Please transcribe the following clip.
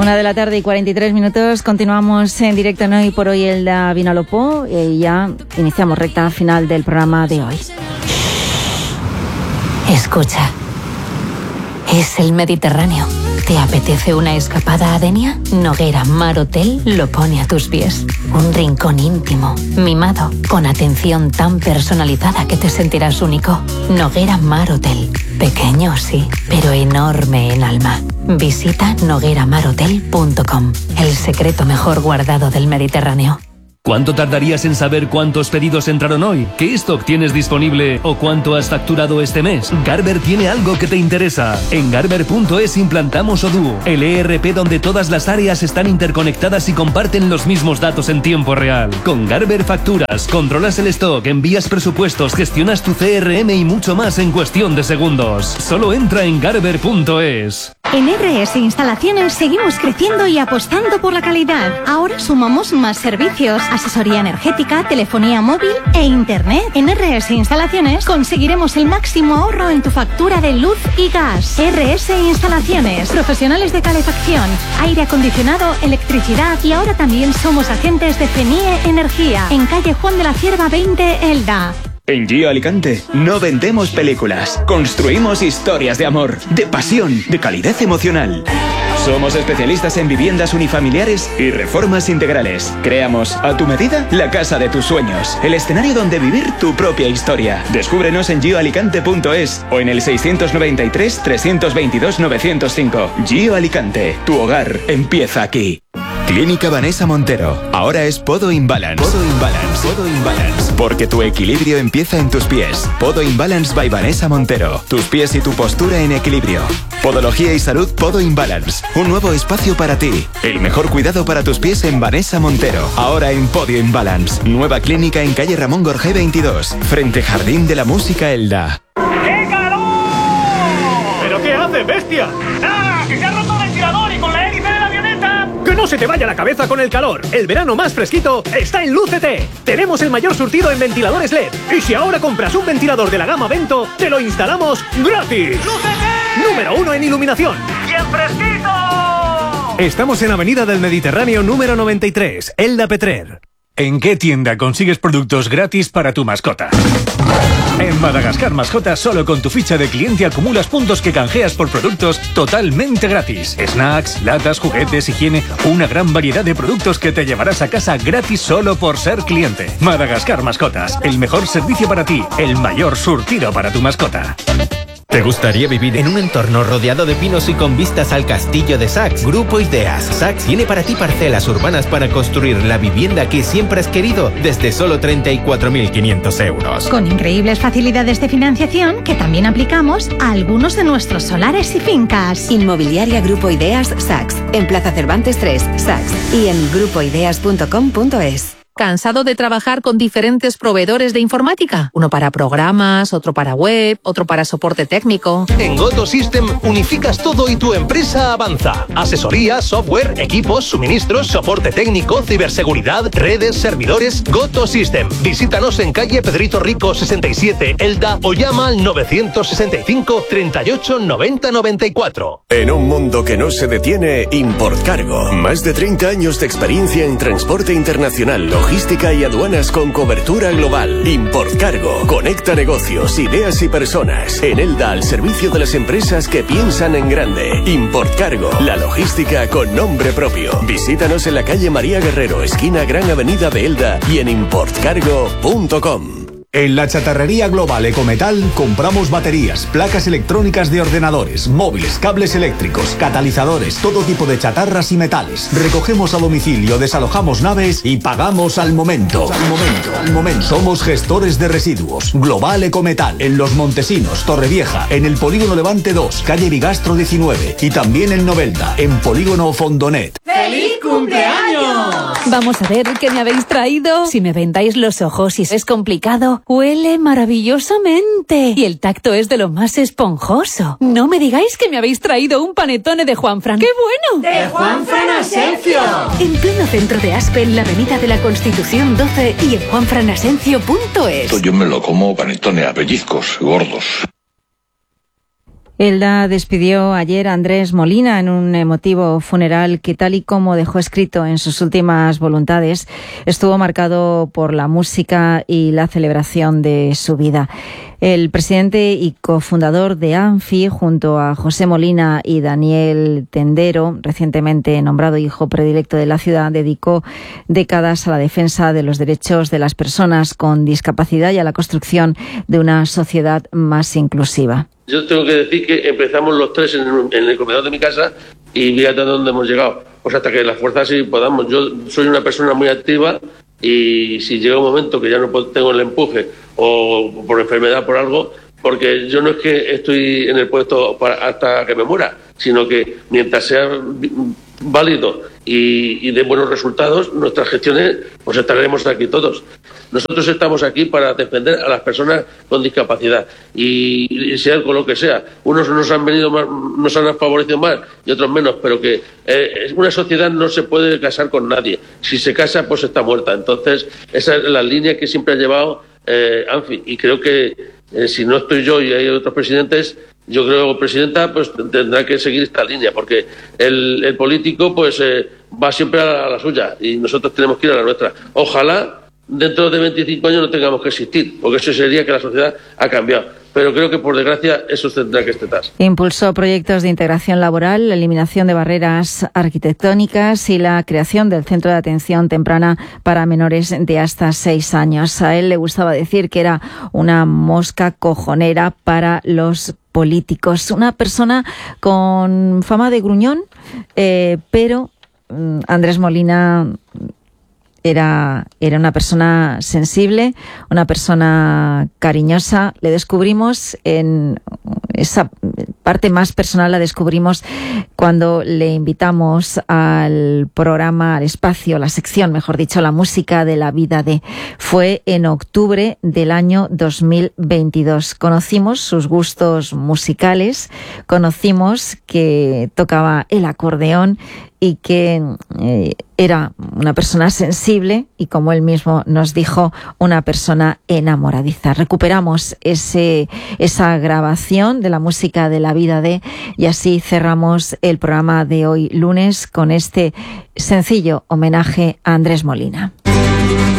1:43. Continuamos en directo en Hoy por Hoy Elda Vinalopó y ya iniciamos recta final del programa de hoy. Escucha, es el Mediterráneo. ¿Te apetece una escapada a Denia? Noguera Mar Hotel lo pone a tus pies. Un rincón íntimo, mimado, con atención tan personalizada que te sentirás único. Noguera Mar Hotel. Pequeño, sí, pero enorme en alma. Visita nogueramarhotel.com. El secreto mejor guardado del Mediterráneo. ¿Cuánto tardarías en saber cuántos pedidos entraron hoy? ¿Qué stock tienes disponible o cuánto has facturado este mes? Garber tiene algo que te interesa. En Garber.es implantamos Odoo, el ERP donde todas las áreas están interconectadas y comparten los mismos datos en tiempo real. Con Garber facturas, controlas el stock, envías presupuestos, gestionas tu CRM y mucho más en cuestión de segundos. Solo entra en Garber.es. En RS Instalaciones seguimos creciendo y apostando por la calidad. Ahora sumamos más servicios, asesoría energética, telefonía móvil e internet. En RS Instalaciones conseguiremos el máximo ahorro en tu factura de luz y gas. RS Instalaciones, profesionales de calefacción, aire acondicionado, electricidad y ahora también somos agentes de FENIE Energía. En calle Juan de la Cierva 20, Elda. En Gio Alicante no vendemos películas, construimos historias de amor, de pasión, de calidez emocional. Somos especialistas en viviendas unifamiliares y reformas integrales. Creamos, a tu medida, la casa de tus sueños, el escenario donde vivir tu propia historia. Descúbrenos en gioalicante.es o en el 693 322 905. Gio Alicante, tu hogar empieza aquí. Clínica Vanessa Montero. Ahora es Podo Imbalance. Podo Imbalance. Podo Imbalance. Porque tu equilibrio empieza en tus pies. Podo Imbalance by Vanessa Montero. Tus pies y tu postura en equilibrio. Podología y salud Podo Imbalance. Un nuevo espacio para ti. El mejor cuidado para tus pies en Vanessa Montero. Ahora en Podio Imbalance. Nueva clínica en calle Ramón Gorgé 22. Frente Jardín de la Música Elda. ¡Qué calor! ¿Pero qué hace, bestia? ¡Ah! ¡Que se ha roto el ventilador y con la hélice de la avioneta! ¡Que no se te vaya la cabeza con el calor! El verano más fresquito está en Lucete. Tenemos el mayor surtido en ventiladores LED. Y si ahora compras un ventilador de la gama Vento, te lo instalamos gratis. ¡Lucete! Número 1 en iluminación. ¡Y en fresquito! Estamos en Avenida del Mediterráneo número 93, Elda Petrer. ¿En qué tienda consigues productos gratis para tu mascota? En Madagascar Mascotas, solo con tu ficha de cliente acumulas puntos que canjeas por productos totalmente gratis. Snacks, latas, juguetes, higiene, una gran variedad de productos que te llevarás a casa gratis solo por ser cliente. Madagascar Mascotas, el mejor servicio para ti, el mayor surtido para tu mascota. ¿Te gustaría vivir en un entorno rodeado de pinos y con vistas al castillo de Saks? Grupo Ideas. Saks tiene para ti parcelas urbanas para construir la vivienda que siempre has querido desde solo 34.500 euros. Con increíbles facilidades de financiación que también aplicamos a algunos de nuestros solares y fincas. Inmobiliaria Grupo Ideas Saks. En Plaza Cervantes 3, Saks. Y en grupoideas.com.es. ¿Cansado de trabajar con diferentes proveedores de informática? Uno para programas, otro para web, otro para soporte técnico. En Goto System unificas todo y tu empresa avanza. Asesoría, software, equipos, suministros, soporte técnico, ciberseguridad, redes, servidores. Goto System. Visítanos en calle Pedrito Rico 67, Elda, o llama al 965 38 90 94. En un mundo que no se detiene, Importcargo. Más de 30 años de experiencia en transporte internacional, logística y aduanas con cobertura global. Importcargo. Conecta negocios, ideas y personas. En Elda, al servicio de las empresas que piensan en grande. Importcargo. La logística con nombre propio. Visítanos en la calle María Guerrero, esquina Gran Avenida de Elda, y en importcargo.com. En la chatarrería global Ecometal compramos baterías, placas electrónicas de ordenadores, móviles, cables eléctricos, catalizadores, todo tipo de chatarras y metales. Recogemos a domicilio, desalojamos naves y pagamos al momento. Al momento. Somos gestores de residuos. Global Ecometal, en Los Montesinos, Torrevieja, en el Polígono Levante 2, calle Bigastro 19 y también en Novelda, en Polígono Fondonet. ¡Feliz cumpleaños! Vamos a ver qué me habéis traído. Si me vendáis los ojos y es complicado, huele maravillosamente. Y el tacto es de lo más esponjoso. No me digáis que me habéis traído un panetone de Juanfran. ¡Qué bueno! ¡De Juanfran Asencio! En pleno centro de Aspe, en la Avenida de la Constitución 12 y en juanfranasencio.es. Yo me lo como panetone a pellizcos gordos. Elda despidió ayer a Andrés Molina en un emotivo funeral que, tal y como dejó escrito en sus últimas voluntades, estuvo marcado por la música y la celebración de su vida. El presidente y cofundador de ANFI, junto a José Molina y Daniel Tendero, recientemente nombrado hijo predilecto de la ciudad, dedicó décadas a la defensa de los derechos de las personas con discapacidad y a la construcción de una sociedad más inclusiva. Yo tengo que decir que empezamos los tres en el comedor de mi casa y fíjate a dónde hemos llegado. Pues hasta que las fuerzas sí podamos. Yo soy una persona muy activa y si llega un momento que ya no tengo el empuje o por enfermedad, por algo, porque yo no es que estoy en el puesto hasta que me muera, sino que mientras sea válido y de buenos resultados, nuestras gestiones, pues estaremos aquí todos. Nosotros estamos aquí para defender a las personas con discapacidad y sea con lo que sea. Unos nos han venido más, nos han favorecido más y otros menos, pero que una sociedad no se puede casar con nadie. Si se casa, pues está muerta. Entonces, esa es la línea que siempre ha llevado ANFI, y creo que si no estoy yo y hay otros presidentes, yo creo que presidenta pues tendrá que seguir esta línea, porque el político pues va siempre a la suya y nosotros tenemos que ir a la nuestra. Ojalá dentro de 25 años no tengamos que existir, porque eso sería que la sociedad ha cambiado. Pero creo que, por desgracia, eso tendrá que estar. Impulsó proyectos de integración laboral, la eliminación de barreras arquitectónicas y la creación del Centro de Atención Temprana para menores de hasta 6 años. A él le gustaba decir que era una mosca cojonera para los políticos. Una persona con fama de gruñón, pero Andrés Molina era una persona sensible, una persona cariñosa. Le descubrimos en esa parte más personal, la descubrimos cuando le invitamos al programa, al espacio, la sección, mejor dicho, La música de la vida de. Fue en octubre del año 2022. Conocimos sus gustos musicales, conocimos que tocaba el acordeón y que era una persona sensible y, como él mismo nos dijo, una persona enamoradiza. Recuperamos esa grabación de La música de la vida de, y así cerramos el programa de hoy lunes con este sencillo homenaje a Andrés Molina.